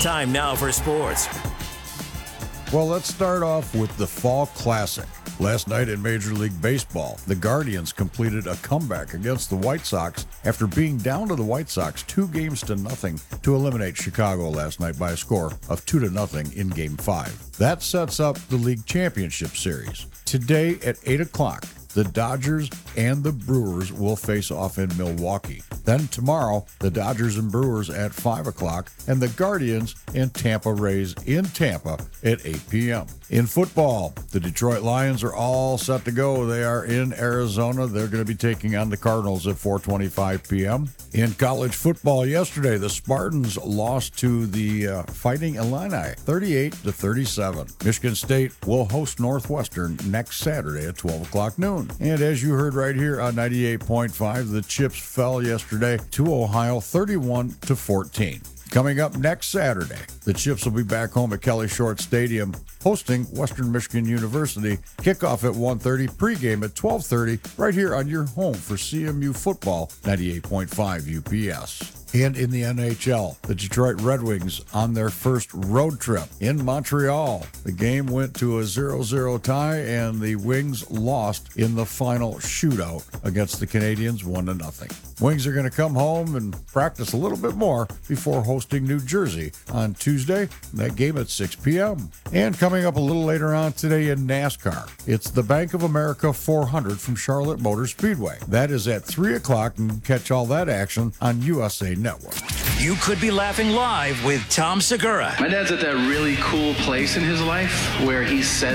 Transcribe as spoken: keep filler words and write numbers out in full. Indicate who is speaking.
Speaker 1: Time now for sports.
Speaker 2: Well, let's start off with the Fall Classic. Last night in Major League Baseball, the Guardians completed a comeback against the White Sox after being down to the White Sox two games to nothing to eliminate Chicago last night by a score of two to nothing in Game five. That sets up the League Championship Series. Today at eight o'clock, the Dodgers and the Brewers will face off in Milwaukee. Then tomorrow, the Dodgers and Brewers at five o'clock, and the Guardians and Tampa Rays in Tampa at eight p.m. In football, the Detroit Lions are all set to go. They are in Arizona. They're going to be taking on the Cardinals at four twenty-five p.m. In college football yesterday, the Spartans lost to the uh, Fighting Illini thirty-eight to thirty-seven. Michigan State will host Northwestern next Saturday at twelve o'clock noon. And as you heard right here on ninety-eight point five, the Chips fell yesterday to Ohio thirty-one to fourteen. Coming up next Saturday, the Chips will be back home at Kelly Short Stadium hosting Western Michigan University. Kickoff at one thirty, pregame at twelve thirty, right here on your home for C M U football, ninety-eight point five U P S. And in the N H L, the Detroit Red Wings on their first road trip in Montreal. The game went to a zero zero tie, and the Wings lost in the final shootout against the Canadiens one to nothing. Wings are going to come home and practice a little bit more before hosting New Jersey on Tuesday. That game at six p.m. And coming up a little later on today in NASCAR, it's the Bank of America four hundred from Charlotte Motor Speedway. That is at three o'clock, and catch all that action on U S A Network.
Speaker 1: You could be laughing live with Tom Segura.
Speaker 3: My dad's at that really cool place in his life where he says